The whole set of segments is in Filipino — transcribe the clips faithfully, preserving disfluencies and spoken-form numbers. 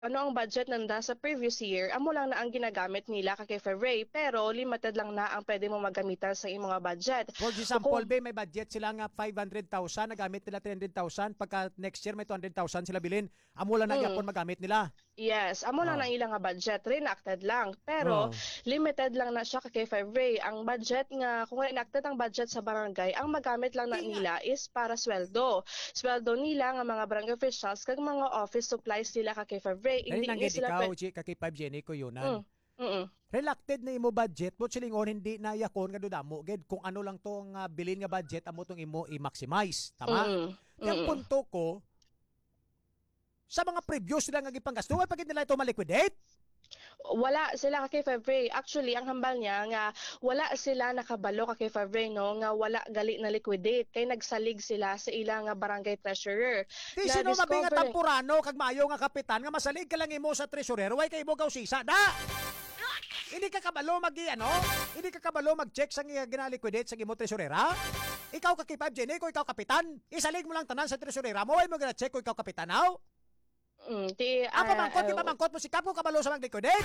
ano ang budget nanda sa previous year, amo lang na ang ginagamit nila kay February pero limited lang na ang pwede mo magamitan sa imong mga budget. For example, Kung be, may budget sila nga five hundred thousand, nagamit nila three hundred thousand, pagka next year may two hundred thousand sila bilin, amo lang na mm, gyapon magamit nila. yes, amo lang Oh. na ilang nga budget, reenacted lang. Oh. Pero limited lang na siya kay February. Ang budget nga, kung reenacted ang budget sa barangay, ang magamit lang na Di nga. nila is para sweldo. Sweldo nila nga mga barangay officials kag mga office supplies nila kay February. Dali Hindi nang ni sila ikaw, pwe- G, kakipab Jenny ko Mm, yunan. mm, Relucted na imo budget mo silingon hindi na yakon nga dudamo gid kung ano lang tong uh, bilin nga budget amo tong imo i-maximize, tama? mm, Yang mm. punto ko sa mga previous nila nga gipanggasto, ay pagid nila ito maliquidate. Wala sila kay February. Actually, ang hambal niya nga wala sila nakabalo kay February no nga wala gali na liquidate kay nagsalig sila sa ilang nga barangay treasurer. Di Na sino mabi nga discover- tampurano kag maayo nga kapitan nga masalig ka lang imo sa treasurer, way kay mo sisa da. Hindi ka kabalo magi ano? Hindi ka kabalo mag-check sa nga ginaliquidate sa imo treasurera? Ikaw ka kipab Jenny, ko ikaw kapitan. Isalig mo lang tanan sa treasurera mo, ay mo gina-check ko ikaw kapitan aw. Mm, di Apa ah, mangkot, di ah, ba mangkot mo si kapo kabalo sa mag-liquidate?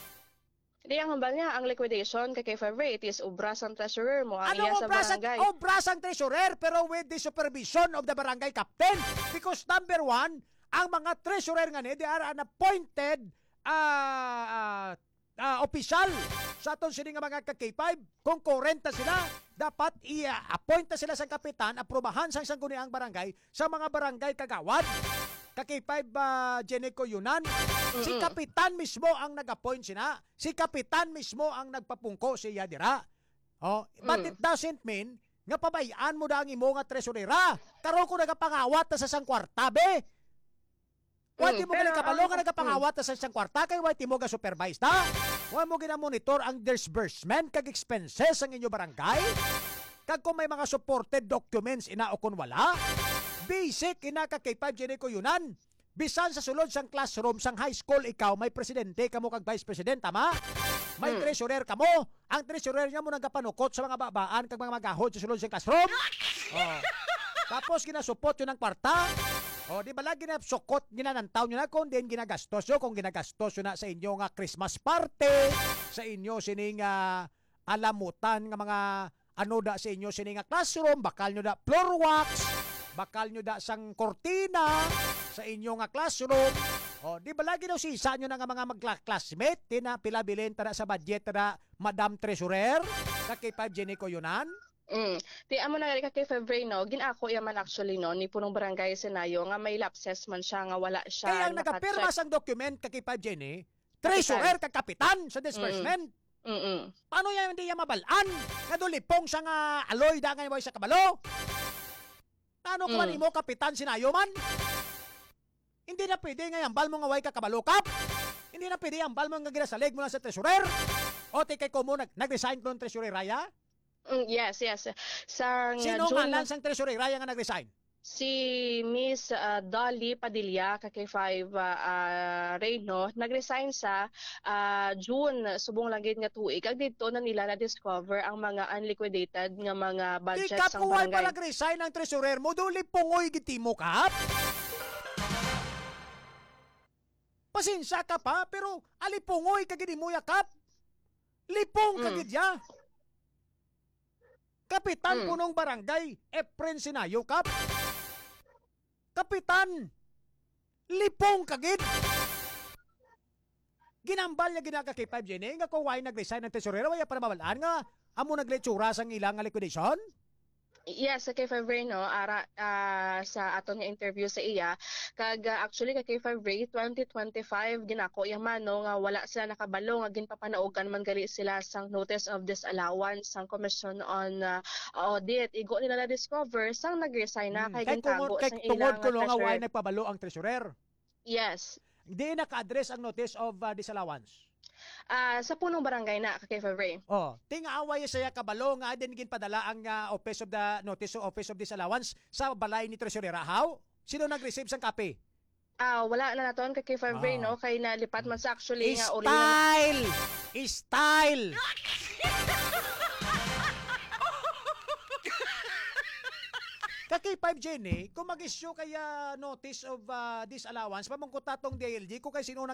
di ang hambal niya ang liquidation kay kay February it is obra sa treasurer mo ang iya Ano sa obras ang, barangay. obras ang treasurer pero with the supervision of the barangay captain? Because number one, ang mga treasurer nga ni, they are an appointed uh, uh, uh, official sa aton sini nga mga ka-K five. Kung kurenta sila, dapat i-appoint na sila sa kapitan, aprobahan sa isang guniang barangay sa mga barangay kagawad. Ka-K five uh, Jeneco Yunan. Si Mm-mm. kapitan mismo ang nag-appoint sina. Si kapitan mismo ang nagpapungko si Yadira. Oh, but Mm. it doesn't mean nga pabayaan mo da ang imo nga tresurera. Karon ko nagapangawat ta sa sang kwarta be. Wati Mm, mo gali pero kabalo ang- nga nagapangawat ta sa sang kwarta kay wati mo ga supervise ta. Wa mo gina-monitor ang disbursement kag expenses ang inyo barangay. Kag kung may mga supported documents ina o kung wala. Basic ina ka kay five Jeneco Yunan. Bisan sa sulod sang classroom sang high school ikaw may presidente kamo kag vice president tama? May Hmm. treasurer kamo. Ang treasurer niya mo nagapanukot sa mga babaan kag mga magahod sa sulod sang classroom. Oh. Tapos ginasupot yun ng kwarta. O, di ba lang ginasukot, ginanantaw nyo na kung din ginagastos nyo, kung ginagastos nyo na sa inyo nga Christmas party, sa inyo sining uh, alamutan nga mga ano da sa inyo sining nga classroom, bakal nyo da floor wax, bakal nyo da sang kortina sa inyo nga classroom. O, di ba lagi daw sisa nyo na nga mga mag-classmate, tina pilabilin tada sa budget tada Madam Treasurer, kakipag Jeneco Yunan. Mm. Di amo na gali ka kay February no, ginako yaman actually no ni punong barangay Senayo nga may lapses man siya nga wala siya Kaya ang naka-check. nakapirma sang document kakipag Jenny, treasurer kag kapitan sa disbursement. Mm-mm. Paano yan hindi yan mabalaan? Kadulipong sa nga aloy da nga sa kabalo. Paano ka man Mm. imo kapitan sinayo man? Hindi na pwede nga yambal mo nga way ka kabalo kap. Hindi na pwede yambal mo nga ginasalig mo lang sa treasurer. O tikay ko mo nag nag-resign ko ng treasurer Raya? Mm, yes, yes. Sa Sino June nga lang sang treasurer Raya nga nag-resign? si Miss uh, Dolly Padilla kay five uh, uh, Reyno nagresign sa uh, June subong lang gid nga tuig kag didto na nila na discover ang mga unliquidated nga mga Di budget ka sang puway barangay. pa nag-resign ang treasurer mo, duli pungoy giti mo kap. Pasensya ka pa, pero alipungoy ka gini mo yakap. Lipong ka Mm. gidya. Kapitan Mm. punong barangay, Efren Sinayo kap. Kapitan, lipong ka gid. Ginambal niya ginaka kay five Jenny, nga kung why nag-resign ng tesorero, waya para mabalaan nga, amo nagletsura sang ilang nga liquidation. Yes, sa kay February no, ara ah, sa aton nga interview sa iya, kag ah, actually kay February twenty twenty-five ginako yaman no nga wala sila nakabalo nga ginpapanaugan man gali sila sang notice of disallowance sang Commission on ah, Audit. Igo nila na discover sang nag-resign na Hmm, kay kay gintago tungod, kay sang tungod ilang ko nga why treasurer. nagpabalo ang treasurer. Yes. Hindi naka-address ang notice of uh, disallowance. Ah, sa punong barangay na kay February. Oh, tingaaway saya kabalo nga din gin padala ang uh, office of the notice of office of disallowance sa balay ni treasurera. How? Sino nag-receive sang copy? Ah, wala na naton kay kay February Ah. no kay nalipat man sa actually nga original. Style! Style! K five Jenny, kung mag-issue kaya notice of uh, disallowance, pamangkot tatong D I L G, kung kay sino